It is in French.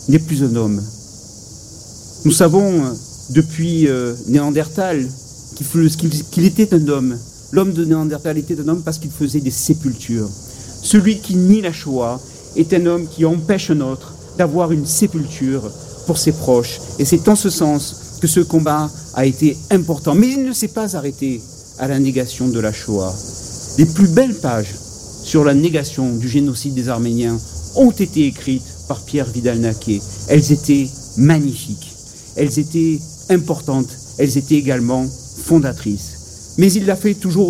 n'est plus un homme. Nous savons depuis Néandertal qu'il était un homme. L'homme de Néandertal était un homme parce qu'il faisait des sépultures. Celui qui nie la Shoah est un homme qui empêche un autre d'avoir une sépulture pour ses proches. Et c'est en ce sens que ce combat a été important. Mais il ne s'est pas arrêté à la négation de la Shoah. Les plus belles pages sur la négation du génocide des Arméniens ont été écrites par Pierre Vidal-Naquet. Elles étaient magnifiques, elles étaient importantes, elles étaient également fondatrices. Mais il l'a fait toujours